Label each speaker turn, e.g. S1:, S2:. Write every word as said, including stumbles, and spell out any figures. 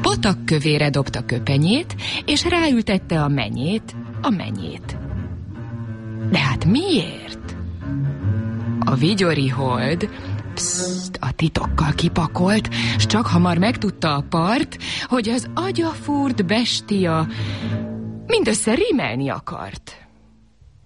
S1: patak kövére dobta köpenyét, és ráültette a menyét, a menyét. De hát miért? A vigyori hold pszt, a titokkal kipakolt, s csak hamar megtudta a part, hogy az agyafúrt bestia mindössze rímelni akart.